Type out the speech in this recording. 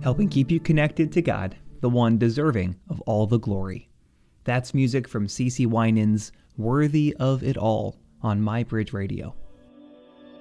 helping keep you connected to God, the one deserving of all the glory. That's music from CeCe Winans' Worthy of It All on My Bridge Radio.